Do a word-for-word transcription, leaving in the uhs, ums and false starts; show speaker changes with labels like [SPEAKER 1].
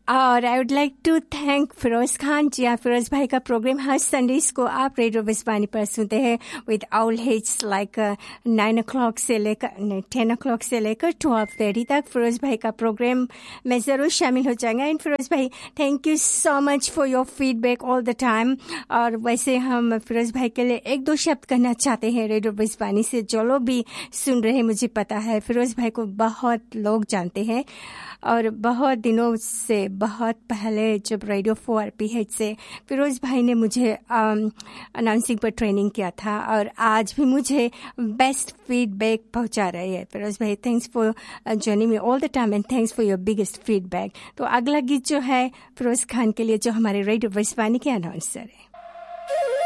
[SPEAKER 1] और I would like to thank Firoz Khan जी। आप फिरोज भाई का प्रोग्राम हर संडेज को आप रेडियो विस्वानी पर सुनते हैं with all hits like nine O clock से लेकर टेन ओ क्लॉक से लेकर ट्वेल्व थर्टी तक फिरोज भाई का प्रोग्राम में ज़रूर शामिल हो जाएंगे। एंड फिरोज भाई, thank you so much for your feedback all the time. और वैसे हम फिरोज भाई के लिए एक दो शब्द कहना चाहते हैं रेडियो विस्वानी से। जो लोग भी सुन रहे हैं, मुझे पता है फिरोज भाई को बहुत लोग जानते हैं और बहुत दिनों से, बहुत पहले जब रेडियो फोर पीएच से फिरोज भाई ने मुझे अनाउंसिंग पर ट्रेनिंग किया था और आज भी मुझे बेस्ट फीडबैक पहुंचा रहे हैं। फिरोज भाई, thanks for joining me all the time and thanks for your biggest feedback. तो अगला गीत जो है फिरोज खान के लिए, जो हमारे रेडियो विस्वानी के अनाउंसर है।